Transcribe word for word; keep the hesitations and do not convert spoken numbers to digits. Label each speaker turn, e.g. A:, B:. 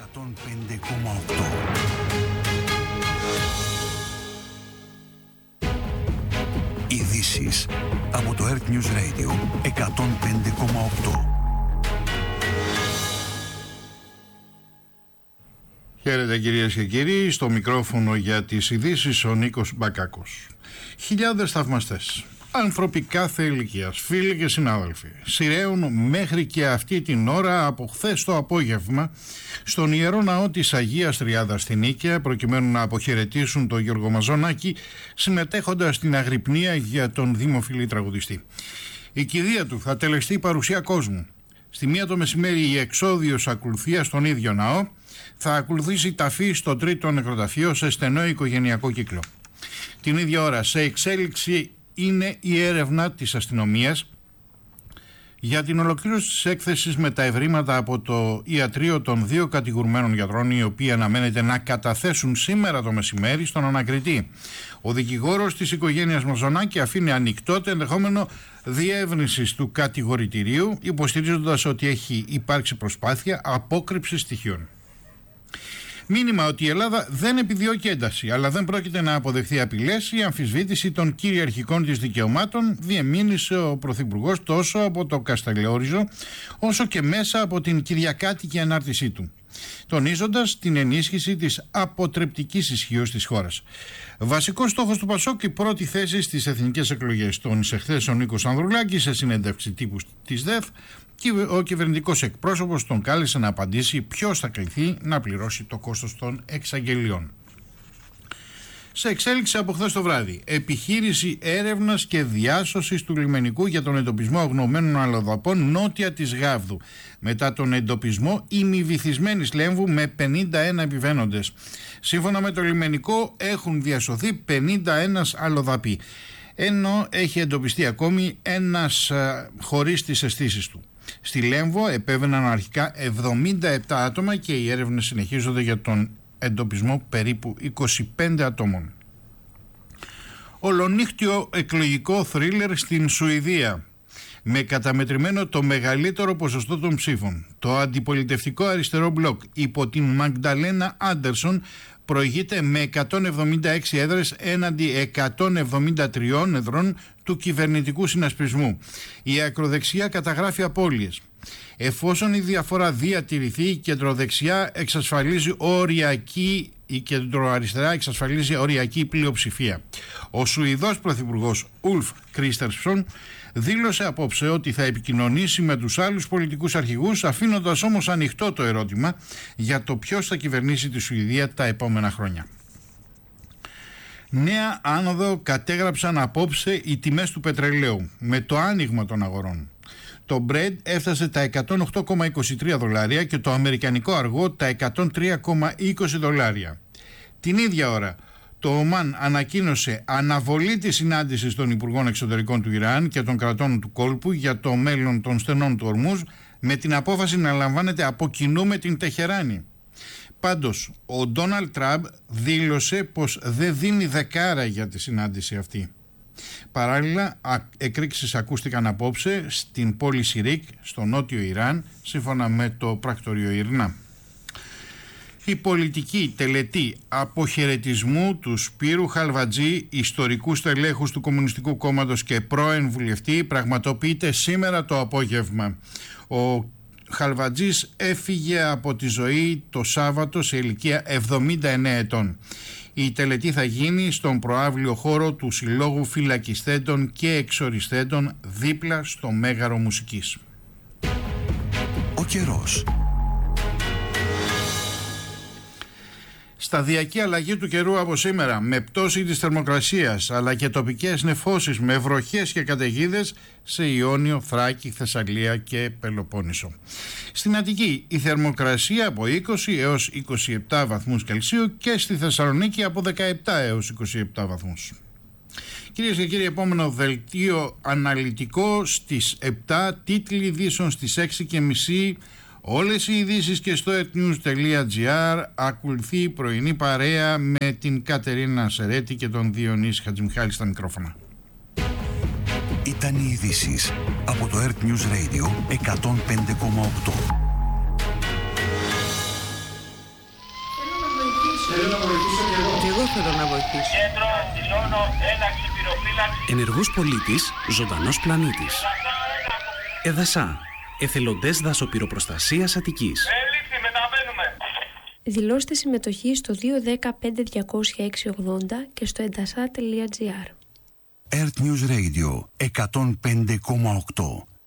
A: εκατόν πέντε κόμμα οκτώ. Ειδήσεις από το Earth News Radio εκατόν πέντε κόμμα οκτώ.
B: Χαίρετε κυρίες και κύριοι, στο μικρόφωνο για τις ειδήσεις ο Νίκος Μπακάκος. Χιλιάδες θαυμαστές, άνθρωποι κάθε ηλικίας, φίλοι και συνάδελφοι, σειραίουν μέχρι και αυτή την ώρα από χθες το απόγευμα στον Ιερό Ναό της Αγίας Τριάδας στην Νίκαια, προκειμένου να αποχαιρετήσουν τον Γιώργο Μαζονάκη, συμμετέχοντας στην αγρυπνία για τον δημοφιλή τραγουδιστή. Η κηδεία του θα τελεστεί παρουσία κόσμου. Στη μία το μεσημέρι η εξόδιος ακολουθία στον ίδιο ναό, θα ακολουθήσει ταφή στο τρίτο νεκροταφείο σε στενό οικογενειακό κύκλο. Την ίδια ώρα σε εξέλιξη είναι η έρευνα της αστυνομίας για την ολοκλήρωση της έκθεσης με τα ευρήματα από το ιατρείο των δύο κατηγορουμένων γιατρών, οι οποίοι αναμένεται να καταθέσουν σήμερα το μεσημέρι στον ανακριτή. Ο δικηγόρος της οικογένειας Μαζονάκη αφήνει ανοιχτό το ενδεχόμενο διεύρυνσης του κατηγορητηρίου, υποστηρίζοντας ότι έχει υπάρξει προσπάθεια απόκρυψης στοιχείων. Μήνυμα ότι η Ελλάδα δεν επιδιώκει ένταση, αλλά δεν πρόκειται να αποδεχθεί απειλές ή αμφισβήτηση των κυριαρχικών της δικαιωμάτων, διεμήνυσε ο Πρωθυπουργός τόσο από το Καστελόριζο όσο και μέσα από την κυριακάτικη ανάρτησή του, τονίζοντας την ενίσχυση της αποτρεπτικής ισχύως της χώρας. Βασικός στόχος του Πασόκ, η πρώτη θέση στις εθνικές εκλογές. Τόνισε χθες ο Νίκος Ανδρουλάκης σε συνέντευξη τύπου της ΔΕΘ και ο κυβερνητικός εκπρόσωπος τον κάλεσε να απαντήσει ποιος θα κληθεί να πληρώσει το κόστος των εξαγγελιών. Σε εξέλιξη από χθες το βράδυ, επιχείρηση έρευνας και διάσωσης του λιμενικού για τον εντοπισμό αγνοωμένων αλλοδαπών νότια της Γάβδου, μετά τον εντοπισμό ημιβυθισμένης Λέμβου με πενήντα ένα επιβαίνοντες. Σύμφωνα με το λιμενικό έχουν διασωθεί πενήντα ένα αλλοδαποί, ενώ έχει εντοπιστεί ακόμη ένας α, χωρίς τις αισθήσεις του. Στη Λέμβο επέβαιναν αρχικά εβδομήντα επτά άτομα και οι έρευνες συνεχίζονται για τον εντοπισμό περίπου είκοσι πέντε ατόμων. Ολονύχτιο εκλογικό θρίλερ στην Σουηδία, με καταμετρημένο το μεγαλύτερο ποσοστό των ψήφων. Το αντιπολιτευτικό αριστερό μπλοκ υπό την Μαγνταλένα Άντερσον προηγείται με εκατόν εβδομήντα έξι έδρες έναντι εκατόν εβδομήντα τρία έδρων του κυβερνητικού συνασπισμού. Η ακροδεξιά καταγράφει απώλειες. Εφόσον η διαφορά διατηρηθεί, η κεντροδεξιά εξασφαλίζει οριακή, η κεντροαριστερά εξασφαλίζει οριακή πλειοψηφία. Ο Σουηδός Πρωθυπουργός Ουλφ Κρίστερσον δήλωσε απόψε ότι θα επικοινωνήσει με τους άλλους πολιτικούς αρχηγούς, αφήνοντας όμως ανοιχτό το ερώτημα για το ποιος θα κυβερνήσει τη Σουηδία τα επόμενα χρόνια. Νέα άνοδο κατέγραψαν απόψε οι τιμές του πετρελαίου με το άνοιγμα των αγορών. Το Brent έφτασε τα εκατόν οκτώ κόμμα είκοσι τρία δολάρια και το αμερικανικό αργό τα εκατόν τρία κόμμα είκοσι δολάρια. Την ίδια ώρα το Ομάν ανακοίνωσε αναβολή της συνάντησης των Υπουργών Εξωτερικών του Ιράν και των κρατών του κόλπου για το μέλλον των στενών του Ορμούζ, με την απόφαση να λαμβάνεται από κοινού με την Τεχεράνη. Πάντως, ο Ντόναλντ Τραμπ δήλωσε πως δεν δίνει δεκάρα για τη συνάντηση αυτή. Παράλληλα, εκρήξεις ακούστηκαν απόψε στην πόλη Σιρίκ, στο νότιο Ιράν, σύμφωνα με το πρακτορείο Ιρνά. Η πολιτική τελετή αποχαιρετισμού του Σπύρου Χαλβατζή, ιστορικού στελέχους του Κομμουνιστικού Κόμματος και πρώην βουλευτή, πραγματοποιείται σήμερα το απόγευμα. Ο Χαλβατζής έφυγε από τη ζωή το Σάββατο σε ηλικία εβδομήντα εννέα ετών. Η τελετή θα γίνει στον προαύλιο χώρο του Συλλόγου Φυλακιστέντων και Εξοριστέντων, δίπλα στο Μέγαρο Μουσικής.
A: Ο καιρός.
B: Σταδιακή αλλαγή του καιρού από σήμερα, με πτώση της θερμοκρασίας αλλά και τοπικές νεφώσεις με βροχές και καταιγίδες σε Ιόνιο, Θράκη, Θεσσαλία και Πελοπόννησο. Στην Αττική η θερμοκρασία από είκοσι έως είκοσι επτά βαθμούς Κελσίου και στη Θεσσαλονίκη από δεκαεπτά έως είκοσι επτά βαθμούς. Κυρίες και κύριοι, επόμενο δελτίο αναλυτικό στις επτά, τίτλοι ειδήσεων στις έξι και μισή. Όλες οι ειδήσεις και στο earthnews.gr. Ακολουθεί η πρωινή παρέα με την Κατερίνα Σερέτη και τον Διονύση Χατζημιχάλη στα μικρόφωνα.
A: Ήταν οι ειδήσεις από το Earth News Radio εκατόν πέντε κόμμα οκτώ.
C: θέλω να βοηθήσω.
D: Κέντρο, δηλώνω έναξη πυροφύλαξη.
E: Ενεργός πολίτης, ζωντανός πλανήτης. ΕΔΑΣΑ, εθελοντές δασοπυροπροστασίας Αττικής.
D: Έληξη, μεταβαίνουμε.
F: Δηλώστε συμμετοχή στο δύο ένα μηδέν πέντε διακόσια έξι ογδόντα και στο εντασά τελεία τζι άρ.
A: Earth News Radio εκατόν πέντε κόμμα οκτώ.